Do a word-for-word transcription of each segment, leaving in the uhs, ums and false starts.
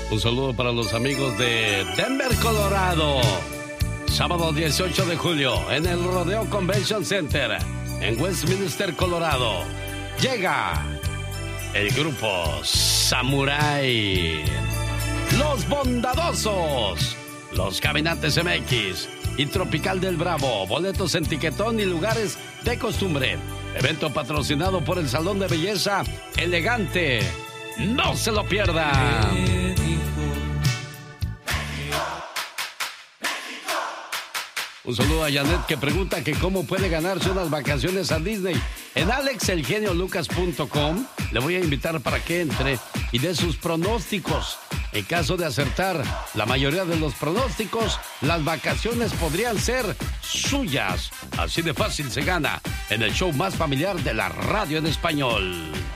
Un saludo para los amigos de Denver, Colorado. Sábado dieciocho de julio en el Rodeo Convention Center en Westminster, Colorado. Llega el grupo Samurai, Los Bondadosos, Los Caminantes M X y Tropical del Bravo. Boletos en Tiquetón y lugares de costumbre. Evento patrocinado por el Salón de Belleza Elegante. ¡No se lo pierdan! Un saludo a Janet, que pregunta que cómo puede ganarse unas vacaciones a Disney. En alex el genio lucas punto com le voy a invitar para que entre y dé sus pronósticos. En caso de acertar la mayoría de los pronósticos, las vacaciones podrían ser suyas. Así de fácil se gana en el show más familiar de la radio en español.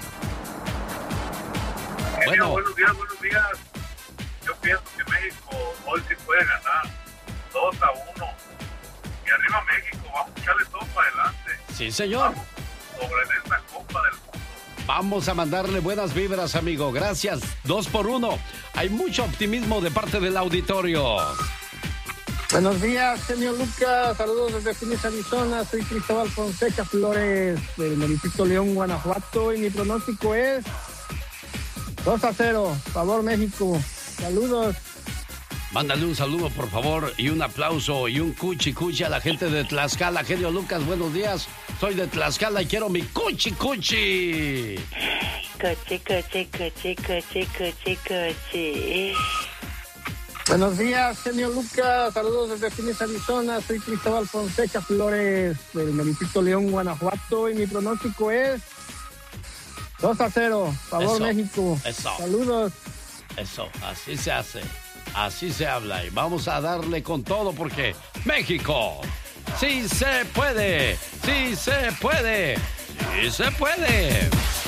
Genio, bueno, buenos días, buenos días. Yo pienso que México hoy sí puede ganar dos a uno. Y arriba México, vamos a echarle todo para adelante. Sí, señor. Vamos sobre esta Copa del Mundo. Vamos a mandarle buenas vibras, amigo. Gracias. Dos por uno. Hay mucho optimismo de parte del auditorio. Buenos días, señor Lucas. Saludos desde Phoenix, Arizona. Soy Cristóbal Fonseca Flores, del municipio León, Guanajuato. Y mi pronóstico es dos a cero. Favor, México. Saludos. Mándale un saludo, por favor, y un aplauso y un cuchi cuchi a la gente de Tlaxcala. Genio Lucas, buenos días. Soy de Tlaxcala y quiero mi cuchi cuchi. Cuchi, cuchi, cuchi, cuchi, cuchi, cuchi. Buenos días, genio Lucas. Saludos desde Phoenix, Arizona. Soy Cristóbal Fonseca Flores, del municipio León, Guanajuato. Y mi pronóstico es dos a cero. Favor, Eso, México. Eso. Saludos. Eso, así se hace. Así se habla y vamos a darle con todo porque México, sí se puede, sí se puede, sí se puede.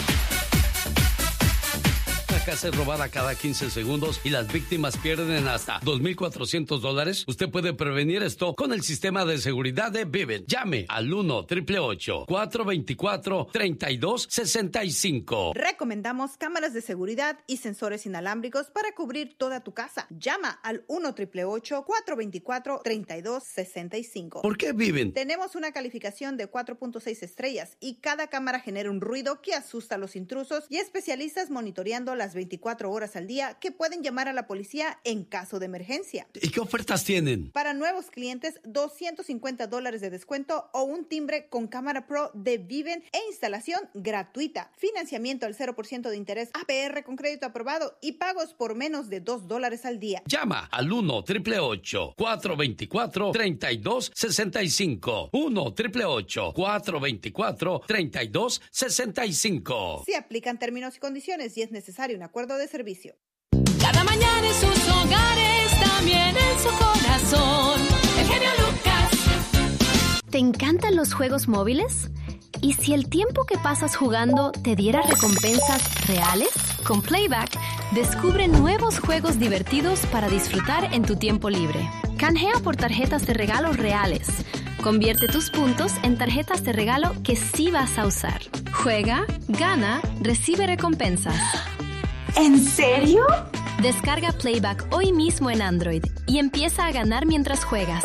Una casa es robada cada quince segundos y las víctimas pierden hasta dos mil cuatrocientos dólares. Usted puede prevenir esto con el sistema de seguridad de Vivint. Llame al uno, ocho ocho ocho, cuatro dos cuatro, tres dos seis cinco. Recomendamos cámaras de seguridad y sensores inalámbricos para cubrir toda tu casa. Llama al uno, ocho ocho ocho, cuatro dos cuatro, tres dos seis cinco. ¿Por qué Vivint? Tenemos una calificación de cuatro punto seis estrellas y cada cámara genera un ruido que asusta a los intrusos y especialistas monitoreando las veinticuatro horas al día que pueden llamar a la policía en caso de emergencia. ¿Y qué ofertas tienen? Para nuevos clientes, doscientos cincuenta dólares de descuento o un timbre con cámara pro de Vivint e instalación gratuita. Financiamiento al cero por ciento de interés A P R con crédito aprobado y pagos por menos de dos dólares al día. Llama al uno, ocho ocho ocho, cuatro dos cuatro, tres dos seis cinco. uno, ocho ocho ocho, cuatro dos cuatro, tres dos seis cinco. Se aplican términos y condiciones y es necesario un acuerdo de servicio. Cada mañana en sus hogares, también en su corazón. El genio Lucas. ¿Te encantan los juegos móviles? ¿Y si el tiempo que pasas jugando te diera recompensas reales? Con Playback, descubre nuevos juegos divertidos para disfrutar en tu tiempo libre. Canjea por tarjetas de regalo reales. Convierte tus puntos en tarjetas de regalo que sí vas a usar. Juega, gana, recibe recompensas. ¿En serio? Descarga Playback hoy mismo en Android y empieza a ganar mientras juegas.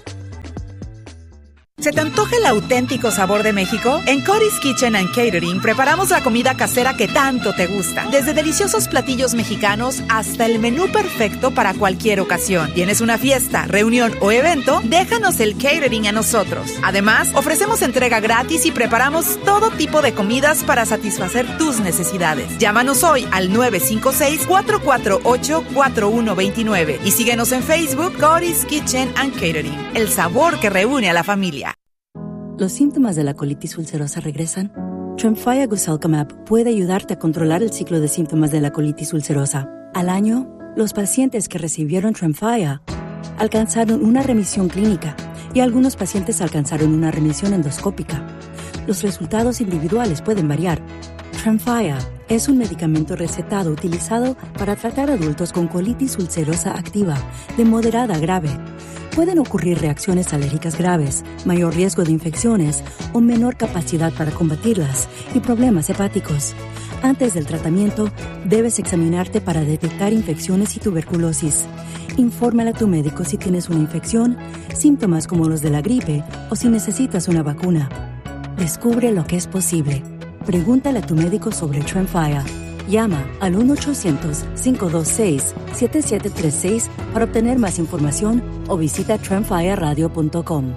¿Se te antoja el auténtico sabor de México? En Cody's Kitchen and Catering preparamos la comida casera que tanto te gusta. Desde deliciosos platillos mexicanos hasta el menú perfecto para cualquier ocasión. ¿Tienes una fiesta, reunión o evento? Déjanos el catering a nosotros. Además, ofrecemos entrega gratis y preparamos todo tipo de comidas para satisfacer tus necesidades. Llámanos hoy al nueve cinco seis, cuatro cuatro ocho, cuatro uno dos nueve y síguenos en Facebook Cody's Kitchen and Catering. El sabor que reúne a la familia. ¿Los síntomas de la colitis ulcerosa regresan? Tremfya Gosalcamab puede ayudarte a controlar el ciclo de síntomas de la colitis ulcerosa. Al año, los pacientes que recibieron Tremfya alcanzaron una remisión clínica y algunos pacientes alcanzaron una remisión endoscópica. Los resultados individuales pueden variar. Tremfya es un medicamento recetado utilizado para tratar adultos con colitis ulcerosa activa de moderada a grave. Pueden ocurrir reacciones alérgicas graves, mayor riesgo de infecciones o menor capacidad para combatirlas y problemas hepáticos. Antes del tratamiento, debes examinarte para detectar infecciones y tuberculosis. Infórmale a tu médico si tienes una infección, síntomas como los de la gripe o si necesitas una vacuna. Descubre lo que es posible. Pregúntale a tu médico sobre Tremfya. Llama al uno ochocientos, cinco dos seis, siete siete tres seis para obtener más información o visita tremfya radio punto com.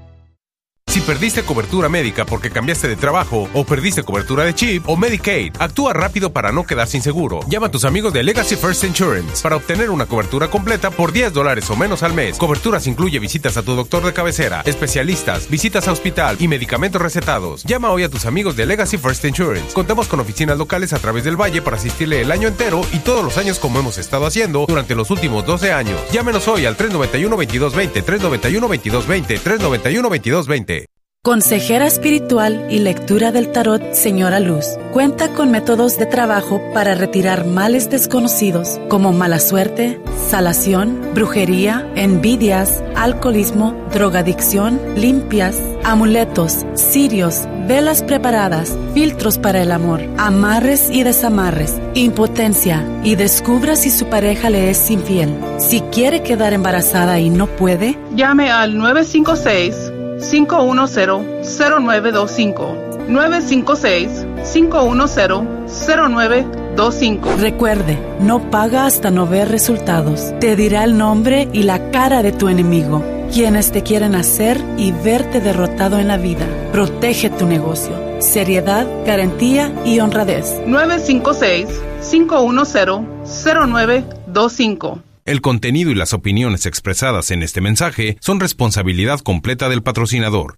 Si perdiste cobertura médica porque cambiaste de trabajo o perdiste cobertura de chip o Medicaid, actúa rápido para no quedar sin seguro. Llama a tus amigos de Legacy First Insurance para obtener una cobertura completa por diez dólares o menos al mes. Coberturas incluye visitas a tu doctor de cabecera, especialistas, visitas a hospital y medicamentos recetados. Llama hoy a tus amigos de Legacy First Insurance. Contamos con oficinas locales a través del valle para asistirle el año entero y todos los años como hemos estado haciendo durante los últimos doce años. Llámenos hoy al tres noventa y uno, veintidós veinte, tres noventa y uno, veintidós veinte, tres noventa y uno, veintidós veinte. Consejera espiritual y lectura del tarot Señora Luz. Cuenta con métodos de trabajo para retirar males desconocidos como mala suerte, salación, brujería, envidias, alcoholismo, drogadicción, limpias, amuletos, cirios, velas preparadas, filtros para el amor, amarres y desamarres, impotencia y descubra si su pareja le es infiel. Si quiere quedar embarazada y no puede, llame al nueve cinco seis, cinco uno cero, cero nueve dos cinco. nueve cinco seis, cinco uno cero, cero nueve dos cinco. Recuerde, no paga hasta no ver resultados. Te dirá el nombre y la cara de tu enemigo, quienes te quieren hacer y verte derrotado en la vida. Protege tu negocio. Seriedad, garantía y honradez. nueve cinco seis, cinco uno cero, cero nueve dos cinco. El contenido y las opiniones expresadas en este mensaje son responsabilidad completa del patrocinador.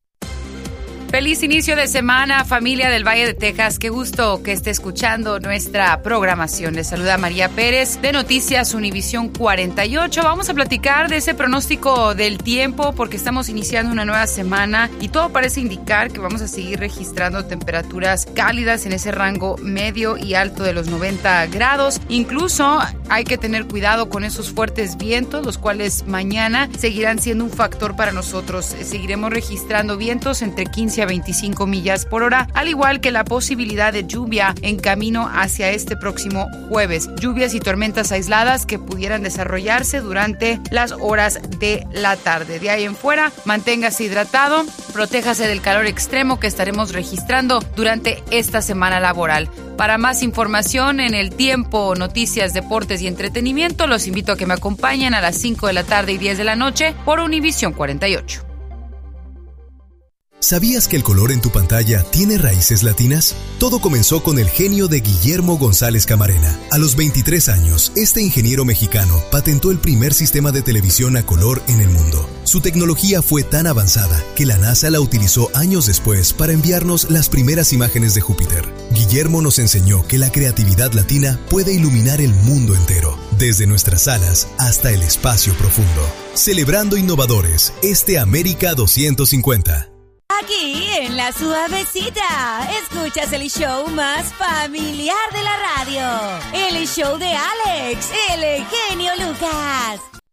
Feliz inicio de semana, familia del Valle de Texas. Qué gusto que esté escuchando nuestra programación. Les saluda María Pérez de Noticias Univisión cuarenta y ocho. Vamos a platicar de ese pronóstico del tiempo porque estamos iniciando una nueva semana y todo parece indicar que vamos a seguir registrando temperaturas cálidas en ese rango medio y alto de los noventa grados. Incluso hay que tener cuidado con esos fuertes vientos, los cuales mañana seguirán siendo un factor para nosotros. Seguiremos registrando vientos entre quince a veinticinco millas por hora, al igual que la posibilidad de lluvia en camino hacia este próximo jueves. Lluvias y tormentas aisladas que pudieran desarrollarse durante las horas de la tarde. De ahí en fuera, manténgase hidratado, protéjase del calor extremo que estaremos registrando durante esta semana laboral. Para más información en el tiempo, noticias, deportes y entretenimiento, los invito a que me acompañen a las cinco de la tarde y diez de la noche por Univisión cuarenta y ocho. ¿Sabías que el color en tu pantalla tiene raíces latinas? Todo comenzó con el genio de Guillermo González Camarena. A los veintitrés años, este ingeniero mexicano patentó el primer sistema de televisión a color en el mundo. Su tecnología fue tan avanzada que la NASA la utilizó años después para enviarnos las primeras imágenes de Júpiter. Guillermo nos enseñó que la creatividad latina puede iluminar el mundo entero, desde nuestras salas hasta el espacio profundo. Celebrando innovadores, este América doscientos cincuenta. Aquí en La Suavecita, escuchas el show más familiar de la radio. El show de Alex, el genio Lucas.